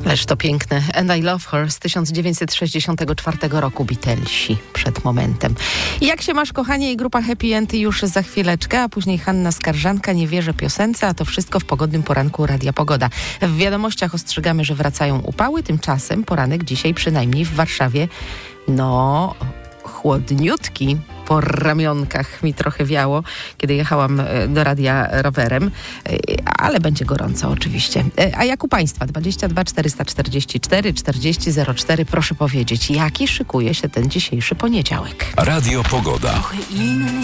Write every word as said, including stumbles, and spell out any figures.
Ależ to piękne. And I Love Her z tysiąc dziewięćset sześćdziesiątego czwartego roku, Beatlesi przed momentem. I jak się masz, kochanie, i grupa Happy End już za chwileczkę, a później Hanna Skarżanka, Nie wierzę piosence, a to wszystko w pogodnym poranku Radia Pogoda. W wiadomościach ostrzegamy, że wracają upały, tymczasem poranek dzisiaj przynajmniej w Warszawie, no, chłodniutki. Po ramionkach mi trochę wiało, kiedy jechałam do radia rowerem, ale będzie gorąco oczywiście. A jak u Państwa? dwadzieścia dwa czterysta czterdzieści cztery czterdzieści zero cztery. Proszę powiedzieć, jaki szykuje się ten dzisiejszy poniedziałek? Radio Pogoda.